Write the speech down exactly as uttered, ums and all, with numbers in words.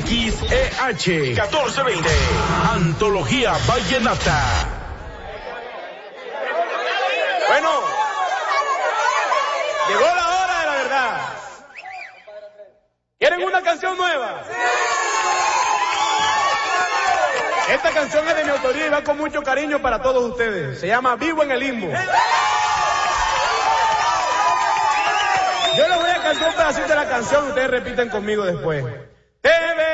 X E H catorce veinte. Antología Vallenata. Bueno, llegó la hora de la verdad. ¿Quieren una canción nueva? Esta canción es de mi autoría y va con mucho cariño para todos ustedes. Se llama Vivo en el Limbo. Yo les voy a cantar un pedacito de la canción y ustedes repiten conmigo después. Te